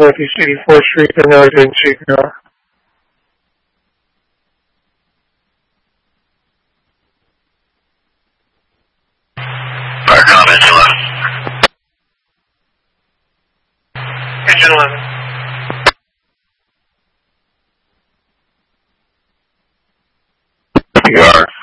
Northeast 84th Street, the Northern CPR. Fire comm, engine 11. Engine 11. PR.